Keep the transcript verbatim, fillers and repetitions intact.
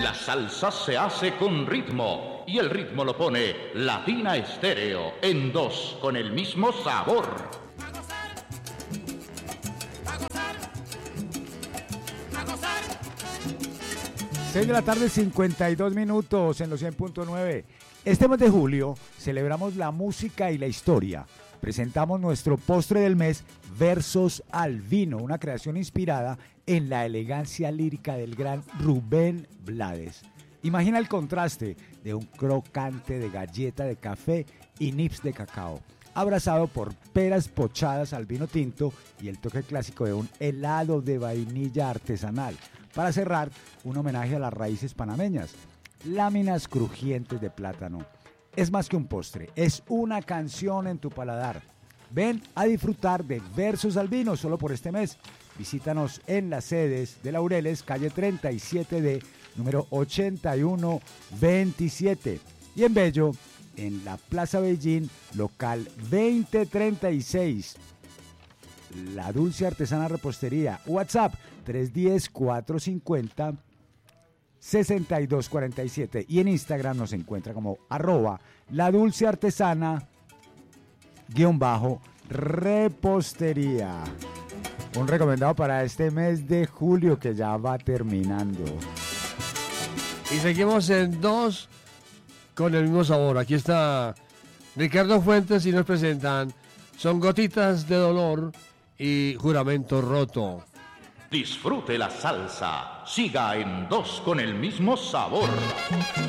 La salsa se hace con ritmo y el ritmo lo pone Latina Estéreo en dos con el mismo sabor. seis de la tarde, cincuenta y dos minutos en los cien punto nueve. Este mes de julio celebramos la música y la historia. Presentamos nuestro postre del mes, Versos al Vino, una creación inspirada en la elegancia lírica del gran Rubén Blades. Imagina el contraste de un crocante de galleta de café y nips de cacao, abrazado por peras pochadas al vino tinto y el toque clásico de un helado de vainilla artesanal. Para cerrar, un homenaje a las raíces panameñas, láminas crujientes de plátano. Es más que un postre, es una canción en tu paladar. Ven a disfrutar de Versos al Vino solo por este mes. Visítanos en las sedes de Laureles, calle treinta y siete D, número ochenta y uno veintisiete. Y en Bello, en la Plaza Beijing, local veinte treinta y seis. La Dulce Artesana Repostería. WhatsApp tres uno cero, cuatro cinco cero, seis dos cuatro siete. Y en Instagram nos encuentra como arroba la Dulce Artesana guión bajo repostería. Un recomendado para este mes de julio que ya va terminando. Y seguimos en dos con el mismo sabor. Aquí está Ricardo Fuentes y nos presentan Son Gotitas de Dolor y Juramento Roto. Disfrute la salsa, siga en dos con el mismo sabor.